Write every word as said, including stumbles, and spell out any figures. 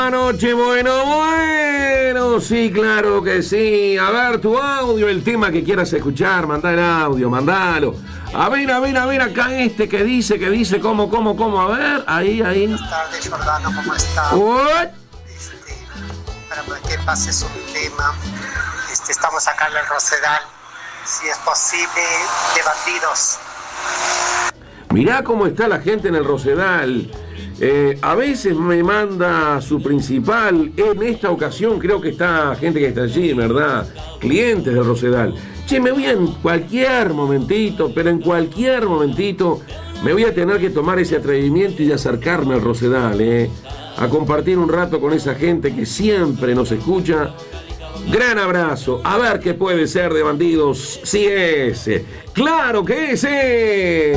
buena noche, bueno, bueno, sí, claro que sí. A ver, tu audio, el tema que quieras escuchar, mandá el audio, mandalo. A ver, a ver, a ver, acá este que dice, que dice, cómo, cómo, cómo, a ver, ahí, ahí. Buenas tardes, Jordano, ¿cómo está? What? Este, para que pases un tema, este, estamos acá en el Rosedal, si es posible, de bandidos. Mirá cómo está la gente en el Rosedal. Eh, a veces me manda su principal. En esta ocasión creo que está gente que está allí, ¿verdad? Clientes del Rosedal. Che, me voy en cualquier momentito, pero en cualquier momentito me voy a tener que tomar ese atrevimiento y acercarme al Rosedal, ¿eh? A compartir un rato con esa gente que siempre nos escucha. Gran abrazo. A ver qué puede ser de bandidos. Sí, ese. ¡Claro que ese!